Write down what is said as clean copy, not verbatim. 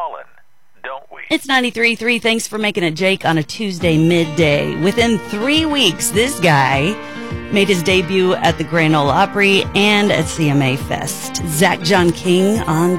fallen, don't we? It's 93.3. Thanks for making it, Jake, on a Tuesday midday. Within 3 weeks, this guy made his debut at the Grand Ole Opry and at CMA Fest. Zach John King on